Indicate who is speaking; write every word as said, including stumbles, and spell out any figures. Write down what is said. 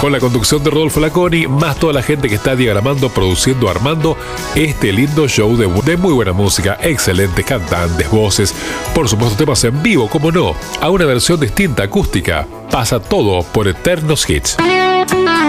Speaker 1: Con la conducción de Rodolfo Laconi, más toda la gente que está diagramando, produciendo, armando este lindo show de, de muy buena música, excelentes cantantes, voces, por supuesto temas en vivo, como no, a una versión distinta, acústica. Pasa todo por Eternos Hits.